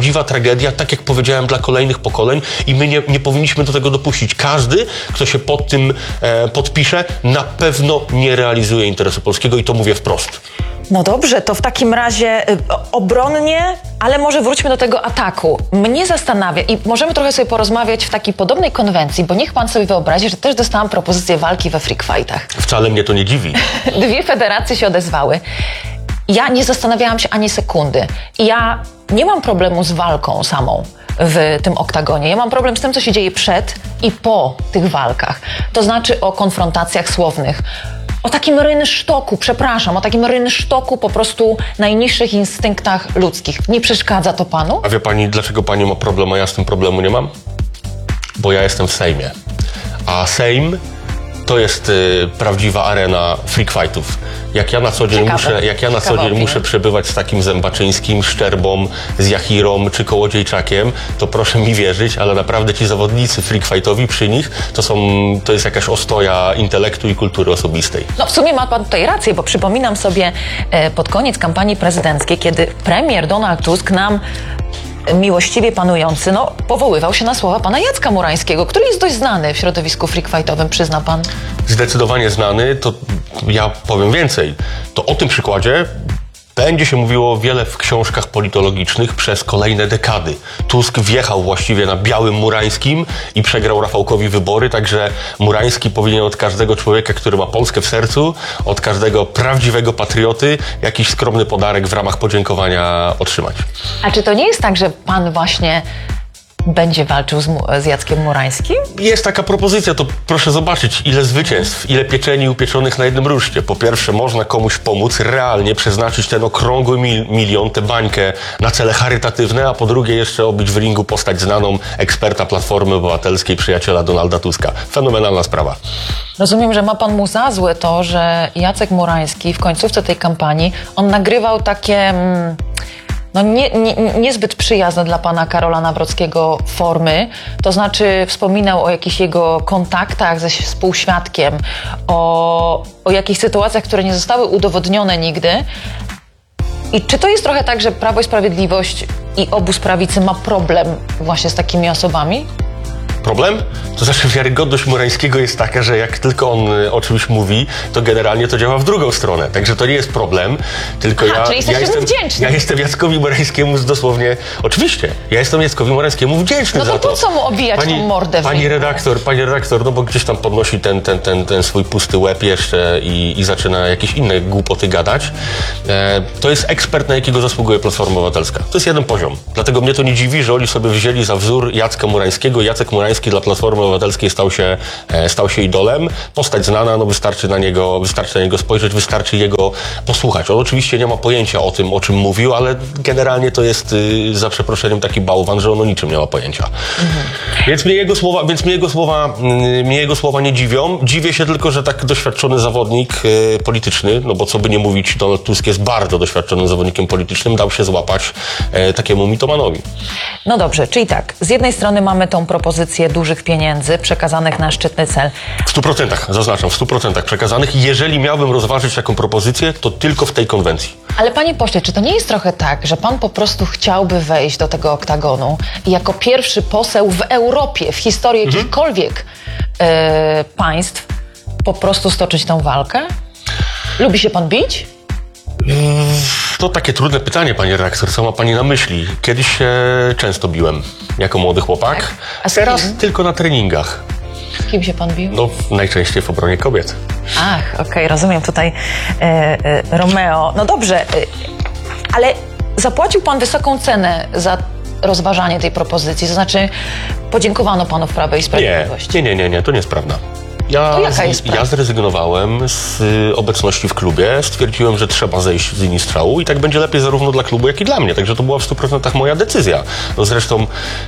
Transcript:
prawdziwa tragedia, tak jak powiedziałem, dla kolejnych pokoleń i my nie powinniśmy do tego dopuścić. Każdy, kto się pod tym podpisze, na pewno nie realizuje interesu polskiego i to mówię wprost. No dobrze, to w takim razie obronnie, ale może wróćmy do tego ataku. Mnie zastanawia i możemy trochę sobie porozmawiać w takiej podobnej konwencji, bo niech pan sobie wyobrazi, że też dostałam propozycję walki we freak fightach. Wcale mnie to nie dziwi. Dwie federacje się odezwały. Ja nie zastanawiałam się ani sekundy. Ja nie mam problemu z walką samą w tym oktagonie. Ja mam problem z tym, co się dzieje przed i po tych walkach. To znaczy o konfrontacjach słownych. O takim rynsztoku, przepraszam, o takim rynsztoku po prostu najniższych instynktach ludzkich. Nie przeszkadza to panu? A wie pani, dlaczego pani ma problem, a ja z tym problemu nie mam? Bo ja jestem w Sejmie. A Sejm to jest prawdziwa arena freak fightów. Jak ja na co dzień, muszę przebywać z takim Zębaczyńskim, Szczerbą, z Jachirą czy Kołodziejczakiem, to proszę mi wierzyć, ale naprawdę ci zawodnicy freak fightowi przy nich to jest jakaś ostoja intelektu i kultury osobistej. No w sumie ma pan tutaj rację, bo przypominam sobie pod koniec kampanii prezydenckiej, kiedy premier Donald Tusk nam miłościwie panujący, powoływał się na słowa pana Jacka Murańskiego, który jest dość znany w środowisku freak fightowym, przyzna pan. Zdecydowanie znany, to ja powiem więcej. To o tym przykładzie będzie się mówiło wiele w książkach politologicznych przez kolejne dekady. Tusk wjechał właściwie na białym Murańskim i przegrał Rafałkowi wybory, także Murański powinien od każdego człowieka, który ma Polskę w sercu, od każdego prawdziwego patrioty, jakiś skromny podarek w ramach podziękowania otrzymać. A czy to nie jest tak, że pan właśnie będzie walczył z Jackiem Murańskim? Jest taka propozycja, to proszę zobaczyć, ile zwycięstw, ile pieczeni upieczonych na jednym ruszcie. Po pierwsze, można komuś pomóc, realnie przeznaczyć ten okrągły milion, tę bańkę na cele charytatywne, a po drugie jeszcze obić w ringu postać znaną, eksperta Platformy Obywatelskiej, przyjaciela Donalda Tuska. Fenomenalna sprawa. Rozumiem, że ma pan mu za złe to, że Jacek Murański w końcówce tej kampanii, on nagrywał takie niezbyt przyjazne dla pana Karola Nawrockiego formy, to znaczy wspominał o jakichś jego kontaktach ze współświadkiem, o jakichś sytuacjach, które nie zostały udowodnione nigdy. I czy to jest trochę tak, że Prawo i Sprawiedliwość i obóz prawicy ma problem właśnie z takimi osobami? Problem? To znaczy wiarygodność Murańskiego jest taka, że jak tylko on o czymś mówi, to generalnie to działa w drugą stronę. Także to nie jest problem, tylko ja jestem Jackowi Murańskiemu dosłownie... Oczywiście, ja jestem Jackowi Murańskiemu wdzięczny za to. No to po co mu obijać tą mordę? Pani redaktor, no bo gdzieś tam podnosi ten swój pusty łeb jeszcze i zaczyna jakieś inne głupoty gadać. To jest ekspert, na jakiego zasługuje Platforma Obywatelska. To jest jeden poziom. Dlatego mnie to nie dziwi, że oni sobie wzięli za wzór Jacka Murańskiego. Jacek Murański dla Platformy Obywatelskiej stał się idolem. Postać znana, wystarczy na niego spojrzeć, wystarczy jego posłuchać. On oczywiście nie ma pojęcia o tym, o czym mówił, ale generalnie to jest za przeproszeniem taki bałwan, że on o niczym nie ma pojęcia. Więc mnie jego słowa nie dziwią. Dziwię się tylko, że tak doświadczony zawodnik polityczny, no bo co by nie mówić, Donald Tusk jest bardzo doświadczonym zawodnikiem politycznym, dał się złapać takiemu mitomanowi. No dobrze, czyli tak, z jednej strony mamy tą propozycję dużych pieniędzy przekazanych na szczytny cel. W 100%, zaznaczam, w 100% przekazanych. Jeżeli miałbym rozważyć taką propozycję, to tylko w tej konwencji. Ale panie pośle, czy to nie jest trochę tak, że pan po prostu chciałby wejść do tego oktagonu i jako pierwszy poseł w Europie, w historii jakichkolwiek państw, po prostu stoczyć tę walkę? Lubi się pan bić? To takie trudne pytanie, pani redaktor. Co ma pani na myśli? Kiedyś się często biłem jako młody chłopak, tak. A teraz tylko na treningach. Z kim się pan bił? No, najczęściej w obronie kobiet. Ach, okej, rozumiem tutaj Romeo. No dobrze, ale zapłacił pan wysoką cenę za rozważanie tej propozycji, to znaczy podziękowano panu w Prawie i Sprawiedliwości. Nie, to nie jest prawda. Ja zrezygnowałem z obecności w klubie, stwierdziłem, że trzeba zejść z linii strzału i tak będzie lepiej zarówno dla klubu, jak i dla mnie. Także to była w 100% moja decyzja. No zresztą